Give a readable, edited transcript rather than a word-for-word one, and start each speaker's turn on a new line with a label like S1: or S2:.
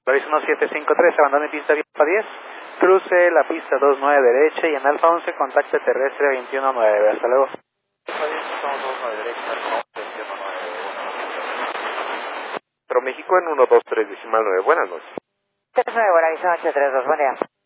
S1: Loris 1753, abandone pista Alfa 10, cruce la pista 29 derecha y en Alfa 11 contacte terrestre 219. Hasta luego.
S2: Alfa 10, estamos 29 derecha, 219. Pero México en 123 decimal 9. Buenas noches.
S3: 39, buena visión, 832, buen día.